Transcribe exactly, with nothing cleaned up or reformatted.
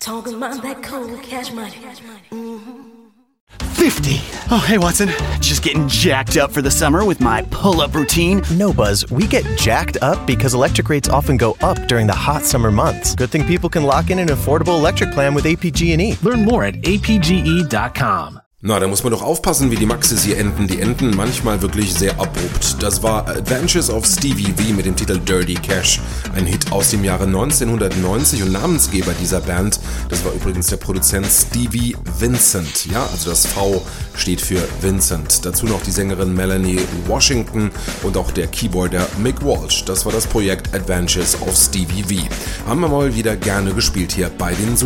Talking about that cold cash money. fifty. Oh, hey, Watson. Just getting jacked up for the summer with my pull-up routine. No, Buzz. We get jacked up because electric rates often go up during the hot summer months. Good thing people can lock in an affordable electric plan with A P G and E. Learn more at A P G E dot com. Na, da muss man doch aufpassen, wie die Maxis hier enden. Die enden manchmal wirklich sehr abrupt. Das war Adventures of Stevie V mit dem Titel Dirty Cash. Ein Hit aus dem Jahre neunzehnhundertneunzig und Namensgeber dieser Band, das war übrigens der Produzent Stevie Vincent. Ja, also das V steht für Vincent. Dazu noch die Sängerin Melanie Washington und auch der Keyboarder Mick Walsh. Das war das Projekt Adventures of Stevie V. Haben wir mal wieder gerne gespielt hier bei den